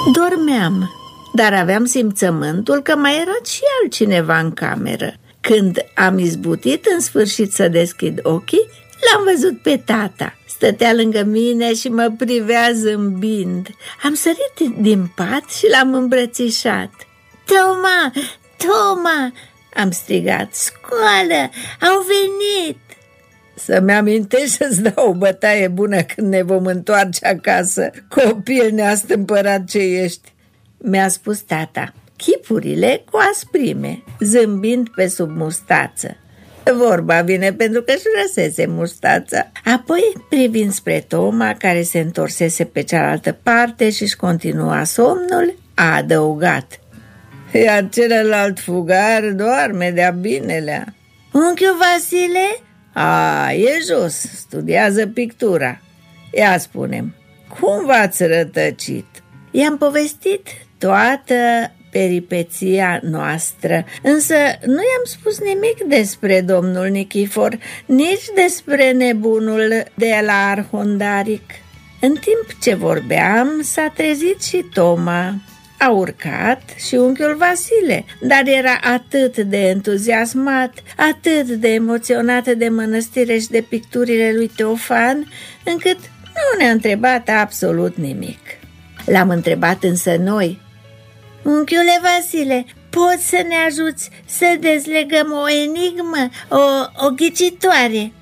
Dormeam, dar aveam simțământul că mai era și altcineva în cameră. Când am izbutit în sfârșit să deschid ochii, l-am văzut pe tata. Stătea lângă mine și mă privea zâmbind. Am sărit din pat și l-am îmbrățișat. Toma, Toma, am strigat, scoală, au venit! Să-mi amintești să-ți dau o bătaie bună când ne vom întoarce acasă, copil neastâmpărat ce ești, mi-a spus tata, chipurile cu asprime, zâmbind pe sub mustață. Vorba vine pentru că își răsese mustața. Apoi, privind spre Toma, care se întorsese pe cealaltă parte și își continua somnul, a adăugat: iar celălalt fugar doarme de-a binelea. Unchiul Vasile? E jos, studiază pictura. Ia spune-mi, cum v-ați rătăcit? I-am povestit toată peripeția noastră, însă nu i-am spus nimic despre domnul Nichifor, nici despre nebunul de la Arhondaric. În timp ce vorbeam, s-a trezit și Toma. A urcat și unchiul Vasile, dar era atât de entuziasmat, atât de emoționat de mănăstire și de picturile lui Teofan, încât nu ne-a întrebat absolut nimic. L-am întrebat însă noi: unchiule Vasile, poți să ne ajuți să dezlegăm o enigmă, o ghicitoare?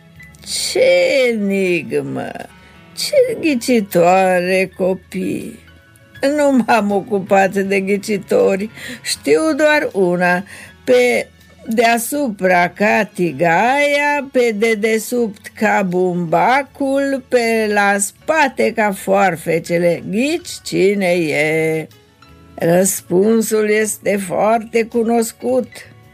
Ce enigmă? Ce ghicitoare, copii? Nu m-am ocupat de ghicitori, știu doar una: pe deasupra ca tigaia, pe dedesubt ca bumbacul, pe la spate ca foarfecele. Ghici cine e? Răspunsul este foarte cunoscut.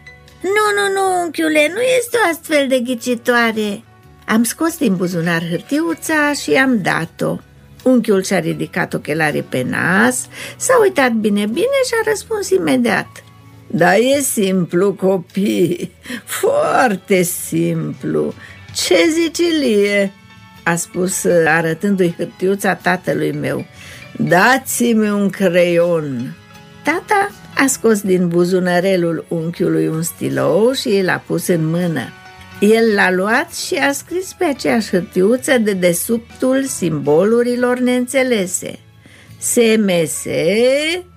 Nu, unchiule, nu este o astfel de ghicitoare. Am scos din buzunar hârtiuța și i-am dat-o. Unchiul și-a ridicat ochelarii pe nas, s-a uitat bine și a răspuns imediat: da, e simplu, copii, foarte simplu. Ce zici, Ilie? A spus arătându-i hârtiuța tatălui meu. Dați-mi un creion. Tata a scos din buzunărelul unchiului un stilou și l-a pus în mână. El l-a luat și a scris pe aceeași hârtiuță de desubtul simbolurilor neînțelese: SMS